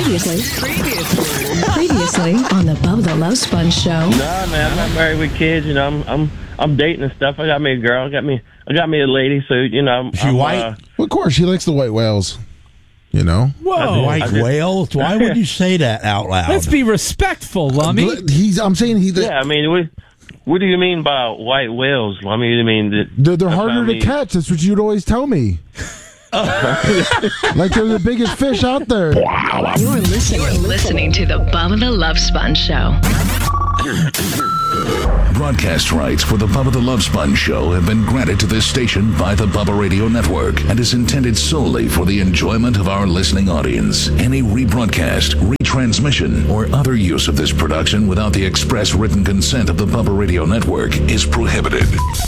Previously on the Bubba the Love Sponge show. Nah, man, I'm not married with kids. You know, I'm dating and stuff. I got me a girl. I got me a lady. So you know, She white? Well, of course, she likes the white whales. You know? Whoa. White whales? Why would you say that out loud? Let's be respectful, Lummy. I'm saying Yeah, I mean, what do you mean by white whales? I mean, you mean that they're harder to catch. That's what you'd always tell me. Like they're the biggest fish out there. You're listening to the Bubba the Love Sponge show. Broadcast rights for the Bubba the Love Sponge show have been granted to this station by the Bubba Radio Network and is intended solely for the enjoyment of our listening audience. Any rebroadcast, retransmission, or other use of this production without the express written consent of the Bubba Radio Network is prohibited.